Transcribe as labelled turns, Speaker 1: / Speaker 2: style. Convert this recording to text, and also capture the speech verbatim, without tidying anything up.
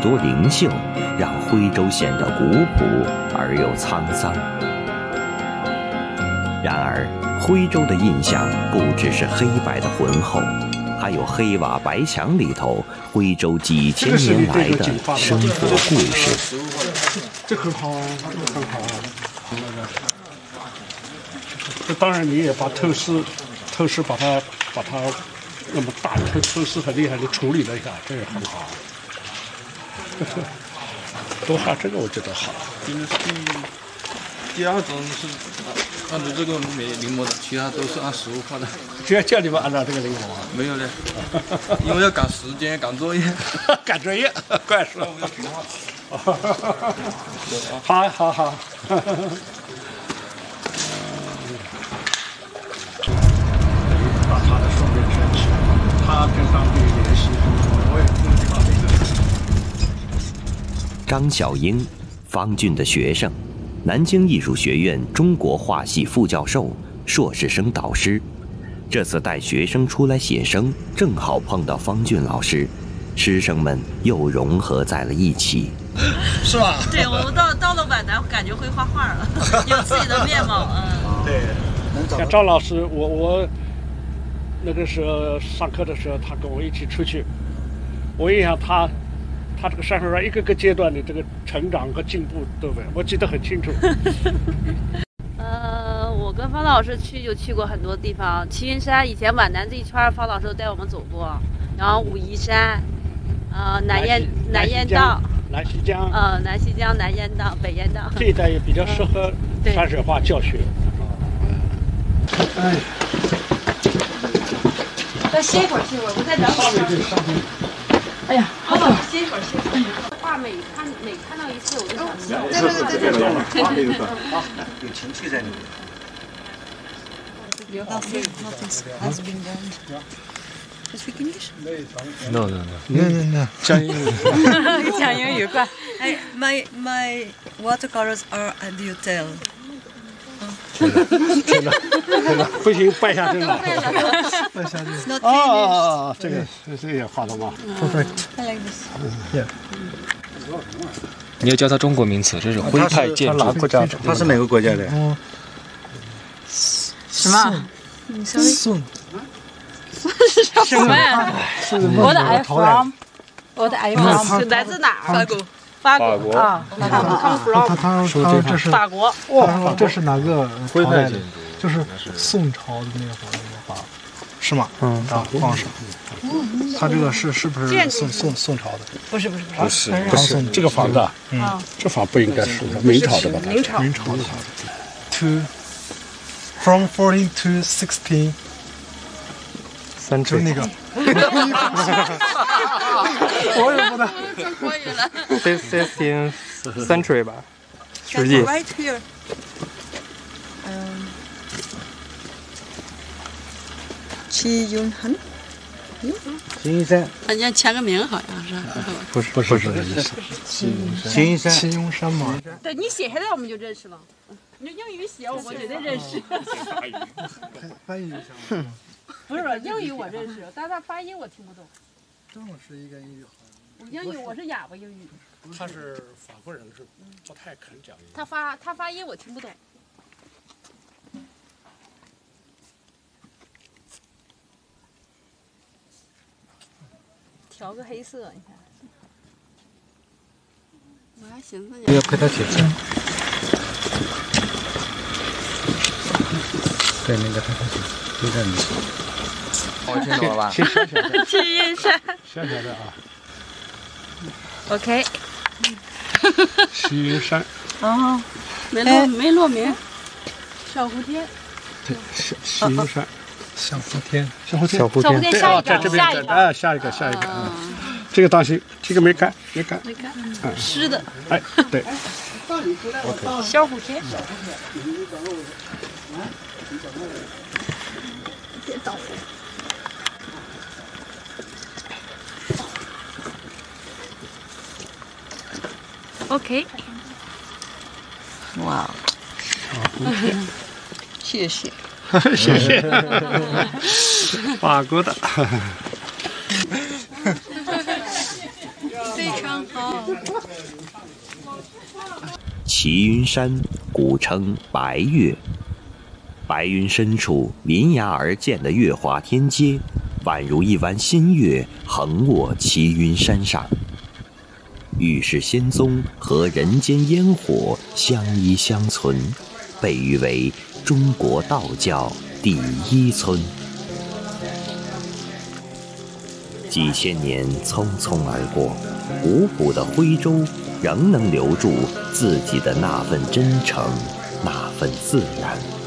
Speaker 1: 多灵秀，让徽州显得古朴而又沧桑。然而，徽州的印象不只是黑白的浑厚，还有黑瓦白墙里头徽州几千年来的生活故事。
Speaker 2: 这很好啊，这个很好啊。这当然你也把透视，透视把它把它那么大透透视很厉害的处理了一下，这也很好。多画这个我觉得好。
Speaker 3: 这个是第二种是按照这个没临摹的，其他都是按实物画的。
Speaker 2: 只要叫你们按照这个临摹啊？
Speaker 3: 没有嘞，因为要赶时间，赶作业。
Speaker 2: 赶作业，怪事。好好好。把他的双面圈起，他跟当地联系，我也不知道这个。
Speaker 1: 张小英，方俊的学生，南京艺术学院中国画系副教授、硕士生导师。这次带学生出来写生，正好碰到方俊老师，师生们又融合在了一起。
Speaker 4: 是吧？
Speaker 5: 对，我们到到了皖南，感觉会画画了，有自己的面貌。嗯，
Speaker 4: 对。
Speaker 2: 像赵老师，我我那个时候上课的时候，他跟我一起出去，我印象他他这个山水画一个个阶段的这个成长和进步，对不对？我记得很清楚。
Speaker 5: 呃，我跟方老师去就去过很多地方，齐云山以前皖南这一圈，方老师都带我们走过，然后武夷山，呃，南燕南燕道。
Speaker 2: 南溪江，
Speaker 5: 呃，南溪江、南燕道、北燕道
Speaker 2: 这一带也比较适合山水画教学。哎，
Speaker 5: 再歇一会儿，歇一会儿，我再找
Speaker 2: 上面这上面。
Speaker 5: 哎呀，好了，歇一会儿，歇一会儿。画每看每看到一次，我就想笑。
Speaker 4: 对对对对对对。好，有情趣在里面。
Speaker 6: Nothing has been done. Do you speak English?
Speaker 3: No, no, no.
Speaker 4: No, no, no.
Speaker 2: 讲英语。
Speaker 5: 讲英语快。
Speaker 6: I, my my watercolors are a detail.
Speaker 2: 真的，真的不行，拜下真了。
Speaker 4: 拜下真。
Speaker 6: Not
Speaker 2: 哦
Speaker 6: finished.
Speaker 2: 哦哦，这个这个也画的吗
Speaker 4: Perfect.
Speaker 6: I like this.
Speaker 4: Yeah.
Speaker 7: 你要教他中国名词，这是徽派建筑。
Speaker 4: 国家？他是哪个国家的？嗯。
Speaker 5: 什么？
Speaker 4: 宋。
Speaker 5: 什么呀？我的 I from， 我的 I from 是来自哪儿？法国。法国啊，他们 come from。
Speaker 4: 他他他这是
Speaker 5: 法国。
Speaker 4: 哇，这是哪个朝代的？就是宋朝的那会儿画，是吗？嗯，啊，皇上。他这个是是不是宋宋宋朝的？
Speaker 5: 不是不是
Speaker 2: 不是不是这个房子啊，嗯，这房不应该是明朝的吧？
Speaker 5: 明朝。
Speaker 4: 明朝的。To from fourteen to sixteen。
Speaker 7: 三
Speaker 4: 就那个，我也不能。
Speaker 5: 国语了。
Speaker 7: sixteenth century 吧，世纪。
Speaker 6: Right here. Um, 齐云山。
Speaker 4: 齐云山。
Speaker 5: 人家签个名好像是。
Speaker 4: 不是不是不是这意思。齐云山。齐云山。齐云山吗？
Speaker 5: 对你写下来我们就认识了。你英语写我们绝对认识。
Speaker 4: 翻译一下吗？
Speaker 5: 不是英语我认识，但是他发音我听不懂。
Speaker 4: 正好是一个英语好。
Speaker 5: 我英语我是哑巴英语。
Speaker 2: 他是法国人，是不太肯讲英语。
Speaker 5: 他发他发音我听不懂。调个黑色，你看。我还寻思
Speaker 4: 你要陪他写字。对，那个陪他写字，就在你。
Speaker 3: 我听懂了吧？
Speaker 2: 先小小的。
Speaker 5: 齐云山。
Speaker 2: 小小的啊。
Speaker 5: OK。
Speaker 2: 齐云山。
Speaker 5: 哦，没落没落名。小蝴蝶。
Speaker 2: 对，齐云山。
Speaker 4: 小蝴蝶，
Speaker 2: 小蝴蝶，
Speaker 7: 小蝴蝶。
Speaker 2: 对啊，在这边在啊，下一个，下一个，嗯，这个当心，这个没干，没干，
Speaker 5: 没干，嗯，湿的，
Speaker 2: 哎，对
Speaker 5: ，OK， 小蝴蝶，别倒。OK，
Speaker 6: 哇，谢谢。
Speaker 2: 谢谢，法国的，
Speaker 6: 非常好。
Speaker 1: 齐云山古称白岳，白云深处临崖而建的月华天阶，宛如一弯新月横卧齐云山上。玉氏仙踪和人间烟火相依相存，被誉为中国道教第一村。几千年匆匆而过，古朴的徽州仍能留住自己的那份真诚，那份自然。